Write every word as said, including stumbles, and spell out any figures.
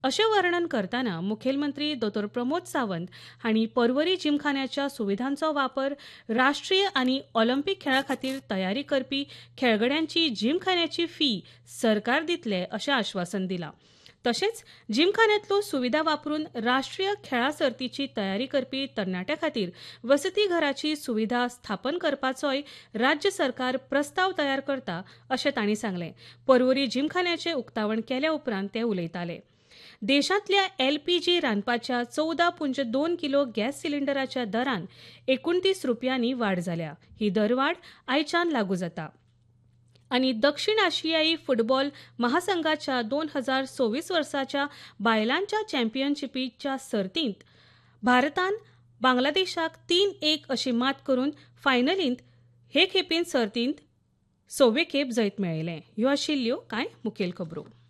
अशें वर्णन करतना मुखेलमंत्री दोतोर प्रमोद सावंत हांणी पर्वरी जिमखान्याच्या सुविधांचो वापर राष्ट्रीय आनी ऑलिंपिक खेळां खातीर तयारी करपी खेळगड्यांची जिमखान्याची फी सरकार दितले अशें आश्वासन दिलां. तशेंच जिमखान्यांतल्यो सुविधा वापरून राष्ट्रीय खेळां सर्तीची तयारी करपी तरणाट्यां खातीर वसतीघराची सुविधा स्थापन करपाचोय राज्य सरकार प्रस्ताव तयार करता अशें तांणी सांगलें. पर्वरी जिमखान्याचें उक्तावण केल्या उपरांत ते उलयताले. देशांतल्या एलपीजी रांदपाच्या चौदा पुंज दोन किलो गॅस सिलिंडराच्या दरान एकुणतीस रुपयांनी वाड जाल्या. ही दरवाड आयच्यान लागू जाता. आनी दक्षिण आशियाई फुटबॉल महासंघाच्या दोन हजार सव्वीस वर्साच्या बायलांच्या चॅम्पियनशिपीच्या सर्तींत भारतान बांगलादेशाक तीन एक अशी मात करून फायनलींत हे खेपें सर्तींत सव्वे खेप जैत मेळयलें. ह्यो आशिल्ल्यो कांय मुखेल खबरो.